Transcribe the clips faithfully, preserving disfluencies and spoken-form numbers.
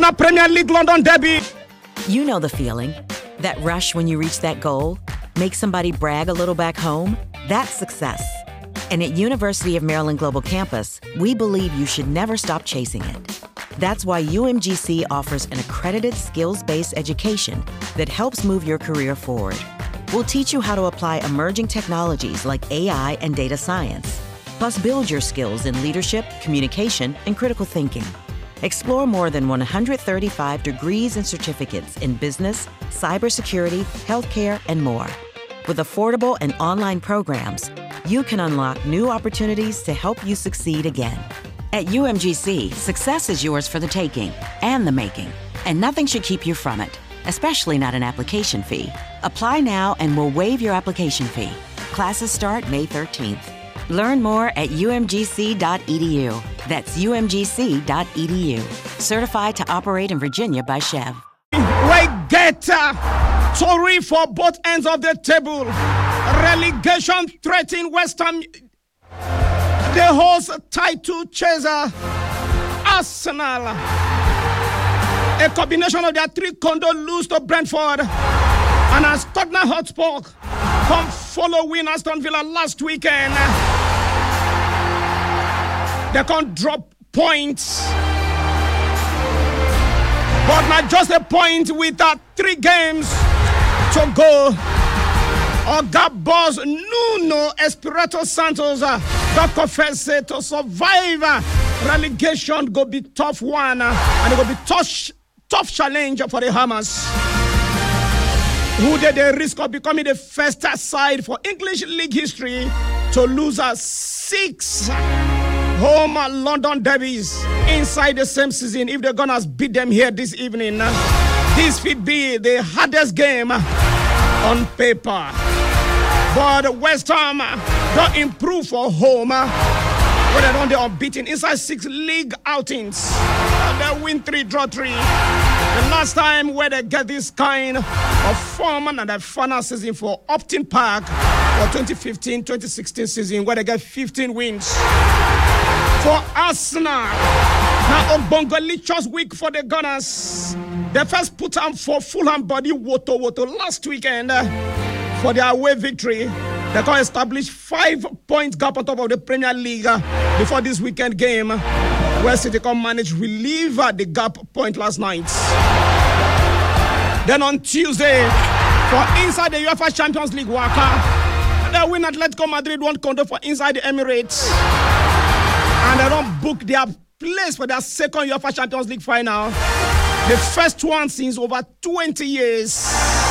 a Premier League London derby. You know the feeling. That rush when you reach that goal? Make somebody brag a little back home? That's success. And at University of Maryland Global Campus, we believe you should never stop chasing it. That's why U M G C offers an accredited skills-based education that helps move your career forward. We'll teach you how to apply emerging technologies like A I and data science, plus build your skills in leadership, communication, and critical thinking. Explore more than one hundred thirty-five degrees and certificates in business, cybersecurity, healthcare, and more. With affordable and online programs, you can unlock new opportunities to help you succeed again. At U M G C, success is yours for the taking and the making, and nothing should keep you from it, especially not an application fee. Apply now and we'll waive your application fee. Classes start May thirteenth. Learn more at U M G C dot E D U. That's U M G C dot E D U. Certified to operate in Virginia by Chev. We get uh, Tory for both ends of the table. Relegation threatening West Ham. The host title chaser, Arsenal. A combination of their three condo lose to Brentford. And as Tottenham Hotspur come following Aston Villa last weekend, they can't drop points. But not just a point with uh, three games to go. Oga boss Nuno Espirito Santos uh, don't confess it to survive uh, relegation go be tough one uh, and it will be tough, tough challenge for the Hammers, who did the risk of becoming the first side for English League history to lose uh, six home uh, London derbies inside the same season. If the Gunners beat them here this evening, uh, this would be the hardest game uh, on paper. But West Ham don't improve for home, where they don't they unbeaten inside six league outings. They win three, draw three. The last time where they get this kind of form and the final season for Upton Park for twenty fifteen twenty sixteen season, where they get fifteen wins. For Arsenal, now Ogbongelicious week for the Gunners. They first put on for Fulham body Woto Woto last weekend. For their away victory, they can establish five point gap on top of the Premier League before this weekend game, where City can manage to relieve the gap point last night. Then on Tuesday, for inside the UEFA Champions League worker, they win Atletico Madrid one condo for inside the Emirates, and they don't book their place for their second UEFA Champions League final, the first one since over twenty years.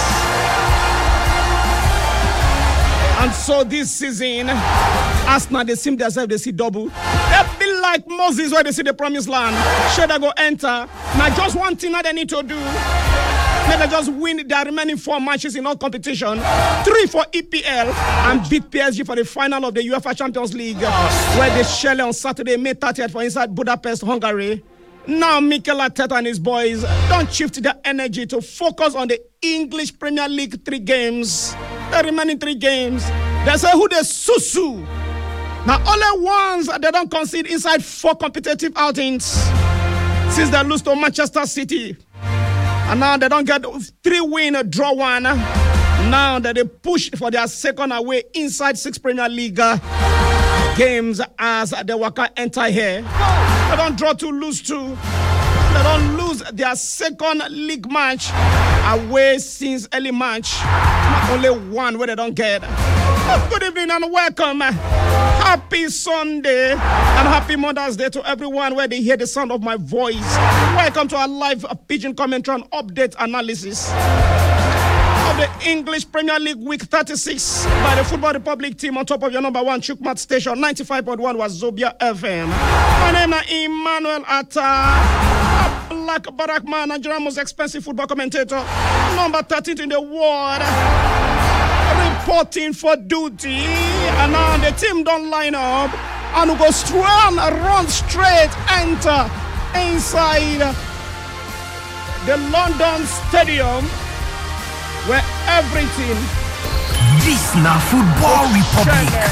And so this season, Arsenal, they seem themselves, they see double. They feel like Moses where they see the promised land. Should they go enter? Now just one thing that they need to do. May they just win their remaining four matches in all competition. Three for E P L and beat P S G for the final of the UEFA Champions League, where they shell on Saturday, May thirtieth for inside Budapest, Hungary. Now Mikel Arteta and his boys don't shift their energy to focus on the English Premier League three games. The remaining three games, they say who they susu. Now only ones they don't concede inside four competitive outings since they lose to Manchester City. And now they don't get three win, draw one. Now that they push for their second away inside six Premier League games as the Waka enter here. They don't draw two, lose two. They don't lose their second league match away since early March. Not only one where they don't get. Good evening and welcome. Happy Sunday and happy Mother's Day to everyone where they hear the sound of my voice. Welcome to our live Pigeon commentary and update analysis of the English Premier League Week thirty-six by the Football Republic team on top of your number one Chukmat station, ninety-five point one was Zobia F M. My name is Emmanuel Atta, a black Barack man, Nigeria's most expensive football commentator, number thirteen in the world, reporting for duty. And now the team don't line up and we go straight and run straight, enter inside the London Stadium, where everything this na Football Republic.